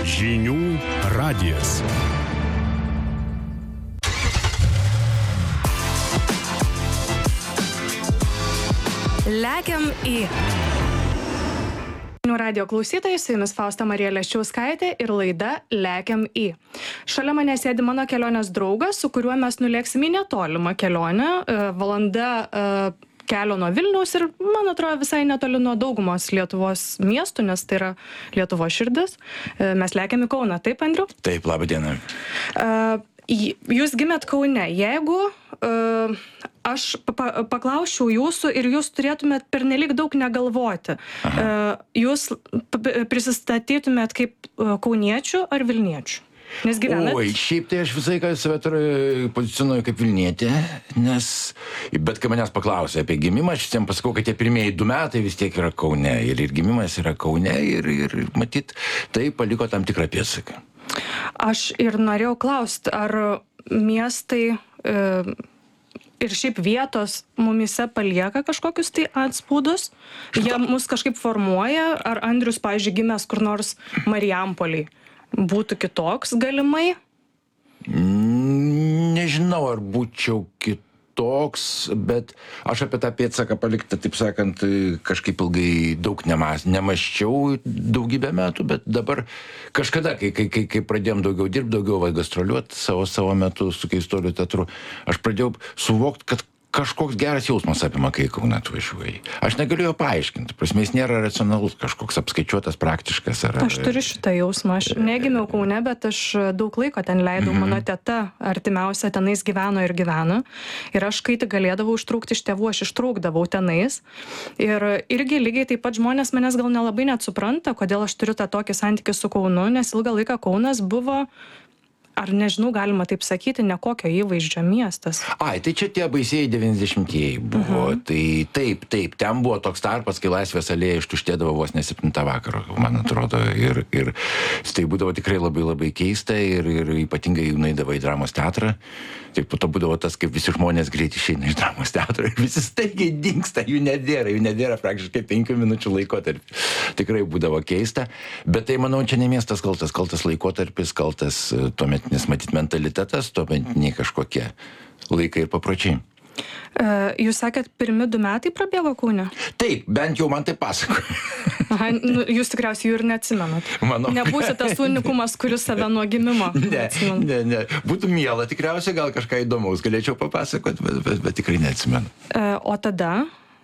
Žinių radijas. Lekiam į Žinių radijo klausytojai, su jumis Fausta Marija Leščiauskaitė ir laida Lekiam į. Šalia mane sėdi mano kelionės draugas, su kuriuo mes nulėksim į netolimą kelionę. Valanda kelio nuo Vilniaus ir, man atrodo, visai netoli nuo daugumos Lietuvos miestų, nes tai yra Lietuvos širdis. Mes lekiam į Kauną, taip, Andriau? Taip, labą dieną. Jūs gimėt Kaune. Jeigu aš paklausčiau jūsų ir jūs turėtumėt pernelyg daug negalvoti, jūs prisistatytumėt kaip kauniečių ar Vilniečių? Nes gyvenat? Oi, šiaip tai aš visai ką save pozicionuoju kaip Vilnietė, nes, bet kai manęs paklausė apie gimimą, aš visiems pasakau, kad tie pirmieji 2 metai vis tiek yra Kaune ir gimimas yra Kaune ir matyt, tai paliko tam tikrą pėdsaką. Aš ir norėjau klausti, ar miestai ir šiaip vietos mumyse palieka kažkokius tai atspūdus? Jie mus kažkaip formuoja? Ar Andrius, pavyzdžiui, gimęs kur nors Marijampolėj būtų kitoks galimai? Nežinau, ar būčiau kitoks, bet aš apie tą pėdsaką palikti, taip sakant, kažkaip ilgai daug nemąsčiau daugybę metų, bet dabar kažkada, kai pradėjom daugiau dirbti, daugiau gastroliuoti savo metu su Keistuolių teatru, aš pradėjau suvokti, kad kažkoks geras jausmas apima, kai Kauną atvažiuoji. Aš negaliu jo paaiškinti, prasme, jis nėra racionalus, kažkoks apskaičiuotas, praktiškas. Aš turiu šitą jausmą, aš negimiau Kaune, bet aš daug laiko ten leidau, mano teta artimiausia tenais gyveno ir gyveno. Ir aš, kai tik galėdavau ištrūkti iš tėvų, aš ištrūkdavau tenais. Ir irgi lygiai taip pat žmonės manęs gal nelabai net supranta, kodėl aš turiu tą tokį santykį su Kaunu, nes ilgą laiką Kaunas buvo, ar nežinau, galima taip sakyti, nekokio įvaizdžio miestas. Ai, tai čia tie baisieji 90-ieji buvo. Tai taip, ten buvo toks tarpas, kai Laisvės alėja ištuštėdavo vos ne 7 vakaro, man atrodo. Ir tai būdavo tikrai labai labai keista ir ypatingai nueidavo į dramos teatrą. Taip po to būdavo tas, kaip visi žmonės greit išeina iš dramos teatro ir visi staigiai dingsta, jų nedėra praktiškai 5 minučių laikotarpį. Tikrai būdavo keista, bet tai, manau, čia ne miestas kaltas laikotarpis, kaltas tuometinis, matyt, mentalitetas, tuometiniai kažkokie laikai ir papročiai. Jūs sakėt, pirmi 2 metai prabėgo Kaune? Taip, bent jau man tai pasakoja. Jūs tikriausiai jų ir neatsimenat. Nebūsite tas unikumas, kuris save nuo gimimo. Ne. Būtų miela, tikriausiai gal kažką įdomaus galėčiau papasakoti, bet tikrai neatsimenu. O tada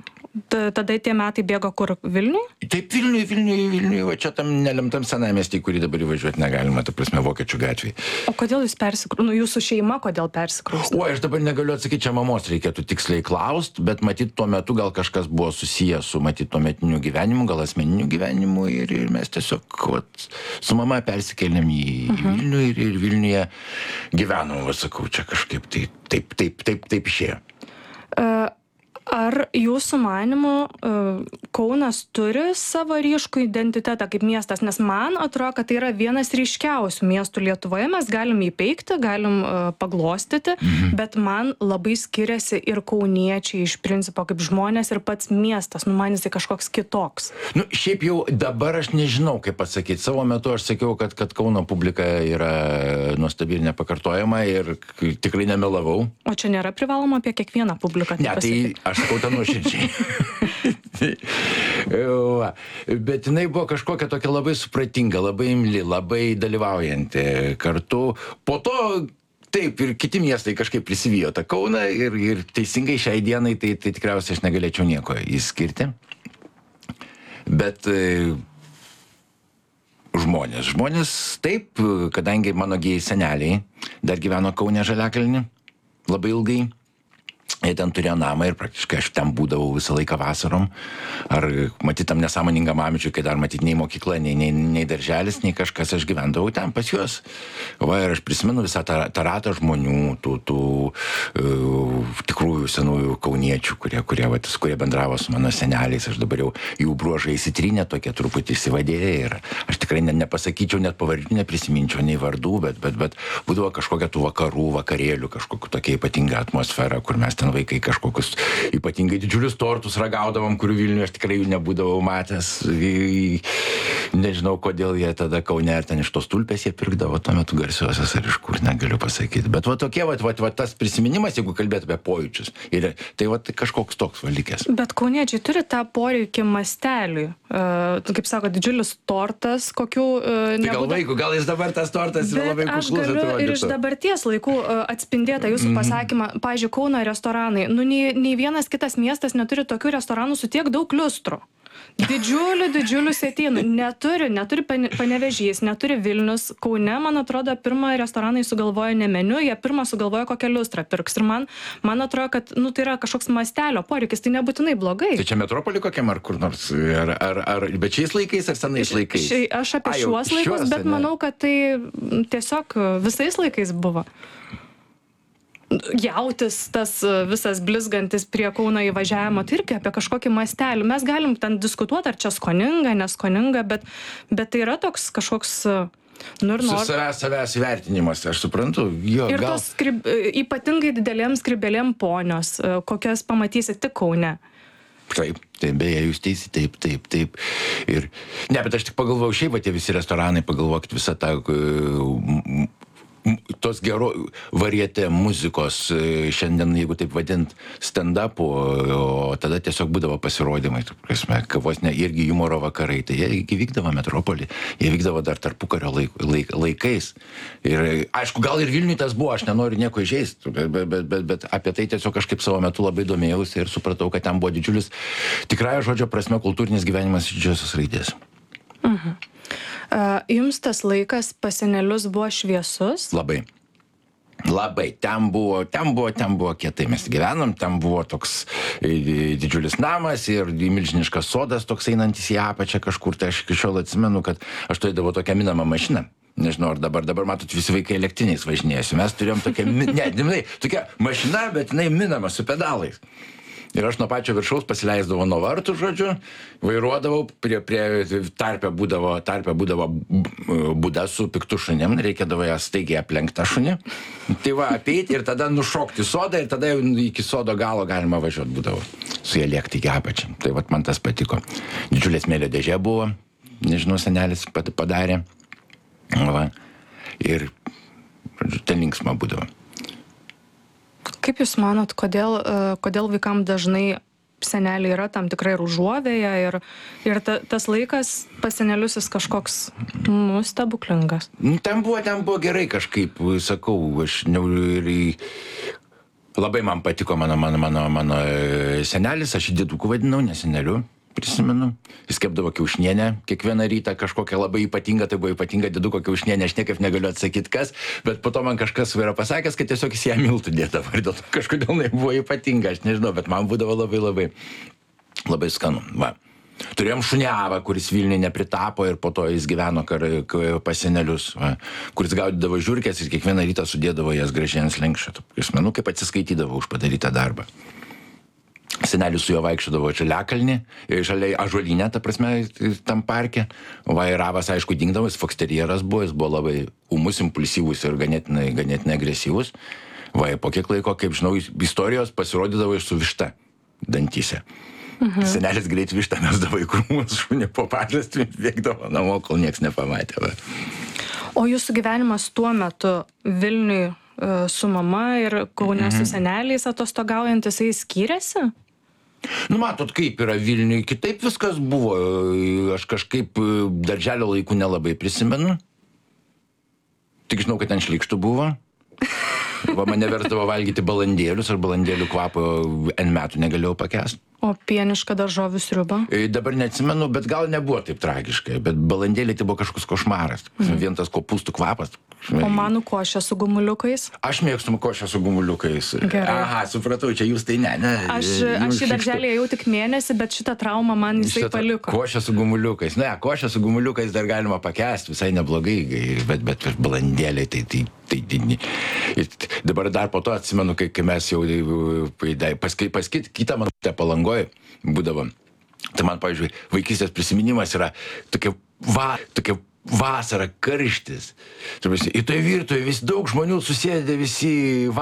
tie metai bėgo kur? Vilniui? Taip, Vilniui, va čia tam nelemtam senamiestį, kurį dabar įvažiuoti negalima, ta prasme, Vokiečių gatvėje. O kodėl jūs jūsų šeima kodėl persikraustė? Aš dabar negaliu atsakyti, čia mamos reikėtų tiksliai klaust, bet matyt tuo metu gal kažkas buvo susijęs su matyt tuometiniu gyvenimu, gal asmeniniu gyvenimu ir mes tiesiog su mama persikėlėm į Vilnių ir Vilniuje gyvenom, sakau, čia kažkaip taip išėjo. Ar jūsų manymu Kaunas turi savo ryškų identitetą kaip miestas? Nes man atrodo, kad tai yra vienas ryškiausių miestų Lietuvoje. Mes galim jį peikti, galim paglostyti, bet man labai skiriasi ir kauniečiai iš principo kaip žmonės ir pats miestas. Man jisai kažkoks kitoks. Šiaip jau dabar aš nežinau, kaip pasakyti. Savo metu aš sakiau, kad Kauno publika yra nuostabi ir nepakartojama ir tikrai nemelavau. O čia nėra privaloma apie kiekvieną publiką? Ne, tai aš sakau tą nuoširdžiai. Bet jinai buvo kažkokia tokia labai supratinga, labai imli, labai dalyvaujanti kartu. Po to, taip, ir kiti miestai kažkaip prisivijo tą Kauną ir teisingai šiai dienai tai tikriausiai aš negalėčiau nieko įskirti. Bet žmonės taip, kadangi mano gėjai seneliai dar gyveno Kaune Žaliakalny labai ilgai. Jie ten turėjo namą ir praktiškai aš ten būdavau visą laiką vasarom. Ar matyt tam nesąmoningam amžiui, kai dar matyt nei mokykla, nei darželis, nei kažkas, aš gyvendavau ten pas juos. Ir aš prisimenu visą tą ratą žmonių, tų tikrųjų senųjų kauniečių, kurie bendravo su mano seneliais. Aš dabar jau jų bruožai įsitrynė, tokie truputį įsivadėję ir aš tikrai nepasakyčiau, net pavardžių neprisiminčiau, nei vardų, bet būdavo kažkokia tų vakarėlių, kažkokia tokia ypatinga atmosfera, kur mes ten vaikai kažkokius ypatingai didžiulius tortus ragaudavom, kurių Vilniuje aš tikrai jų nebūdavau matęs. Nežinau, kodėl jie tada Kaune ar ten iš tos tulpės jie pirkdavo tuo metu garsiosios ar iš kur, negaliu pasakyti. Bet va tokie, va tas prisiminimas, jeigu kalbėt apie pojūčius. Ir tai va kažkoks toks valikęs. Bet kauniečiai turi tą poreikį masteliui. Kaip sako, didžiulis tortas, kokių Tai gal jis dabar tas tortas yra labai kuklus atrodytų. Bet aš galiu ir iš dabarties laikų atspindėtą jūsų pasakymą. Pavyzdžiui, Kauno restoranai. Nei vienas kitas miestas neturi tokių restoranų su tiek daug liustrų. Didžiulių sietynų. Neturi Panevėžys, neturi Vilnius. Kaune, man atrodo, pirmą restoranai sugalvojo ne meniu, jie pirmą sugalvojo kokią liustrą pirks. Ir man atrodo, kad tai yra kažkoks mastelio poreikis, tai nebūtinai blogai. Tai čia metropolį kokiam ar kur nors? Bet šiais laikais ar senais laikais? Aš apie šiuos laikus, bet manau, kad tai tiesiog visais laikais buvo. Jautis tas visas blizgantis prie Kauno įvažiavimo, tai irgi apie kažkokį mastelį. Mes galim ten diskutuoti, ar čia skoninga, neskoninga, bet tai yra toks kažkoks... Savęs vertinimas, aš suprantu. Ir tos ypatingai didelėm skrybėlėm ponios, kokias pamatysi tik Kaune. Taip, beje, jūs teisi, taip. Ir, bet aš tik pagalvojau, šiaip tie visi restoranai, pagalvokit visą tą... tos gero varietė muzikos šiandien, jeigu taip vadint, stand-upu, o tada tiesiog būdavo pasirodymai, kavos irgi jumoro vakarai, tai jie vykdavo metropolį, jie vykdavo dar tarpukario laikais. Ir aišku, gal ir Vilniui tas buvo, aš nenoriu nieko įžeisti, bet apie tai tiesiog kažkaip savo metu labai domėjausi ir supratau, kad ten buvo didžiulis, tikrąja žodžio prasme, kultūrinis gyvenimas didžiosios raidės. Jums tas laikas pas senelius buvo šviesus? Labai. Ten buvo kietai. Mes gyvenom, ten buvo toks didžiulis namas ir milžiniškas sodas toks einantis į apačią kažkur. Tai aš iki šiol atsimenu, kad aš turėdavau tokią minamą mašiną. Nežinau, ar dabar matot, visi vaikai elektriniais važinėsiu. Mes turėjom tokia mašina, bet jinai minama su pedalais. Ir aš nuo pačio viršaus pasileisdavau nuo vartų, žodžiu, vairuodavau, prie tarpe būdavo būda su piktu šunim, reikėdavo ją staigiai aplenkti šunį. Tai va, apeiti ir tada nušokti sodą ir tada jau iki sodo galo galima važiuoti būdavo. Su jie lėkti iki apačią. Tai va, man tas patiko. Didžiulė smėlio dėžė buvo, nežinau, senelis padarė. Va. Ir, žodžiu, ten linksma būdavo. Kaip Jūs manot, kodėl vaikam dažnai seneliai yra tam tikrai ir užuovėje ir tas laikas pas senelius jis kažkoks stebuklingas? Ten buvo gerai kažkaip, sakau, aš labai man patiko mano senelis, aš jį dėduku vadinau, ne seneliu. Prisimenu, jis kepdavo kiaušnienę kiekvieną rytą, kažkokią labai ypatingą, tai buvo ypatinga dėduko kiaušnienė, aš niekaip negaliu atsakyti kas, bet po to man kažkas yra pasakęs, kad tiesiog jis ją miltų dėdavo ir dėl to kažkodėl jinai buvo ypatinga, aš nežinau, bet man būdavo labai skanu. Va. Turėjom šuniavą, kuris Vilniuje nepritapo ir po to jis gyveno pas senelius, va, kuris gaudydavo žiurkės ir kiekvieną rytą sudėdavo jas gražiai ant slenksčio. Prisimenu, kaip atsiskaitydavo už padarytą darbą. Senelis su juo vaikščiodavo žaliakalnį, žaliai ąžuolinę, ta prasme, tam parke. Vairavas, aišku, dingdavo, jis foksterjeras buvo, jis buvo labai ūmus, impulsyvus ir ganėtinai agresyvus. Va, po kiek laiko, kaip žinau, istorijos pasirodydavo ir su višta dantyse. Senelis greit vištą mesdavo į krūmus, šunį po pažastį, bėgdavo namo, kol nieks nepamatė. Va. O jūsų gyvenimas tuo metu Vilniui su mama ir Kaune su seneliais atostogaujantis, jis skyrėsi? Matot, kaip yra Vilniui, kitaip viskas buvo. Aš kažkaip darželio laikų nelabai prisimenu. Tik žinau, kad ten šlykštų buvo. Va, mane versdavo valgyti balandėlius, ar balandėlių kvapo N metų negalėjau pakęsti. O pienišką daržovių sriubą? Dabar neatsimenu, bet gal nebuvo taip tragiškai, bet balandėliai tai buvo kažkoks košmaras. Vien tas kopūstų kvapas. O manų košė su gumuliukais? Aš mėgstu košę su gumuliukais. Gerai. Aha, supratau, čia jūs tai ne. Aš į darželį ėjau tik mėnesį, bet šitą traumą man jisai paliko. Košė su gumuliukais. Ne, košę su gumuliukais dar galima pakęsti, visai neblogai, bet balandėliai tai dabar dar po to atsimenu, kai mes jau pas kitą mano Palangoje būdavo. Tai man, pavyzdžiui, vaikystės prisiminimas yra tokia vasara, karštis. Ir toje virtuvėje vis daug žmonių susėdė, visi